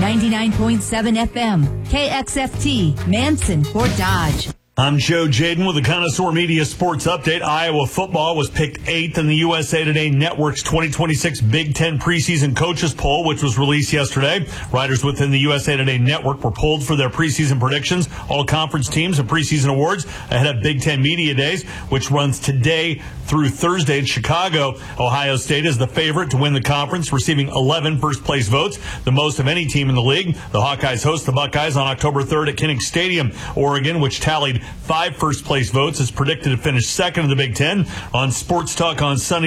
99.7 FM, KXFT, Manson, Fort Dodge. I'm Joe Jaden with the Connoisseur Media Sports Update. Iowa football was picked 8th in the USA Today Network's 2026 Big Ten preseason coaches poll, which was released yesterday. Writers within the USA Today Network were polled for their preseason predictions, all conference teams, and preseason awards ahead of Big Ten Media Days, which runs today through Thursday in Chicago. Ohio State is the favorite to win the conference, receiving 11 first-place votes, the most of any team in the league. The Hawkeyes host the Buckeyes on October 3rd at Kinnick Stadium. Oregon, which tallied 5 first-place votes, is predicted to finish second in the Big Ten. On Sports Talk on Sunday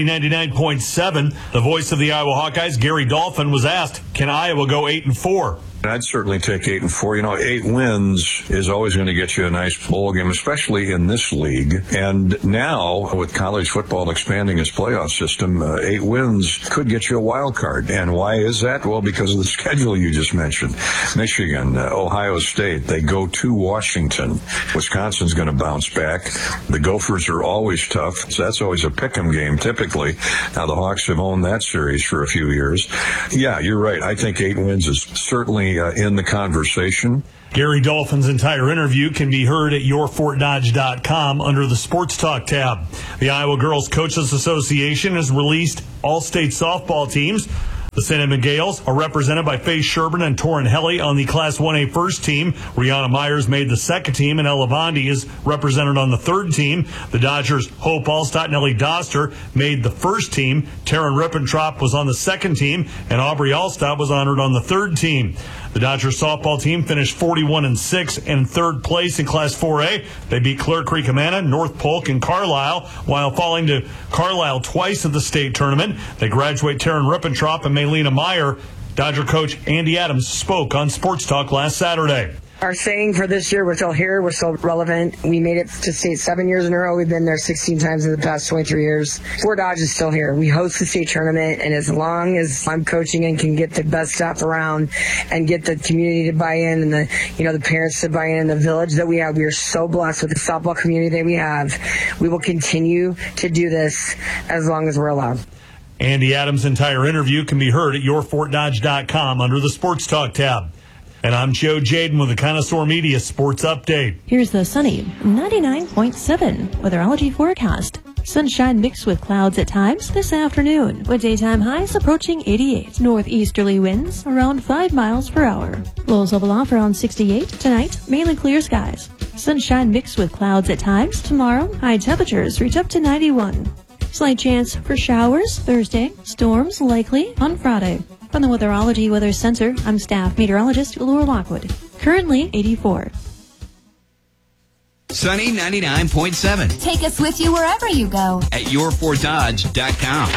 99.7, the voice of the Iowa Hawkeyes, Gary Dolphin, was asked, can Iowa go 8-4? I'd certainly take 8-4. 8 wins is always going to get you a nice bowl game, especially in this league. And now, with college football expanding its playoff system, 8 wins could get you a wild card. And why is that? Well, because of the schedule you just mentioned. Michigan, Ohio State, they go to Washington. Wisconsin's going to bounce back. The Gophers are always tough, so that's always a pick'em game, typically. Now, the Hawks have owned that series for a few years. Yeah, you're right. I think 8 wins is certainly in the conversation. Gary Dolphin's entire interview can be heard at yourfortdodge.com under the Sports Talk tab. The Iowa Girls Coaches Association has released all state softball teams. The St. Edmund Gales are represented by Faye Sherburne and Torrin Helly on the Class 1A first team. Rihanna Myers made the second team, and Ella Bondi is represented on the third team. The Dodgers' Hope Allstott and Ellie Doster made the first team. Taryn Rippentrop was on the second team, and Aubrey Allstott was honored on the third team. The Dodgers softball team finished 41-6 in third place in Class 4A. They beat Clear Creek Amana, North Polk, and Carlisle, while falling to Carlisle twice at the state tournament. They graduate Taryn Rippentrop and Maylena Meyer. Dodger coach Andy Adams spoke on Sports Talk last Saturday. Our saying for this year, we're still here, we're still relevant. We made it to state 7 years in a row. We've been there 16 times in the past 23 years. Fort Dodge is still here. We host the state tournament, and as long as I'm coaching and can get the best staff around and get the community to buy in and the parents to buy in and the village that we have, we are so blessed with the softball community that we have. We will continue to do this as long as we're allowed. Andy Adams' entire interview can be heard at yourfortdodge.com under the Sports Talk tab. And I'm Joe Jaden with the Connoisseur Media Sports Update. Here's the sunny 99.7 weatherology forecast. Sunshine mixed with clouds at times this afternoon, with daytime highs approaching 88. Northeasterly winds around 5 miles per hour. Lows level off around 68. Tonight, mainly clear skies. Sunshine mixed with clouds at times. Tomorrow, high temperatures reach up to 91. Slight chance for showers Thursday. Storms likely on Friday. From the Weatherology Weather Center, I'm staff meteorologist Laura Lockwood. Currently 84. Sunny 99.7. Take us with you wherever you go At yourfortdodge.com.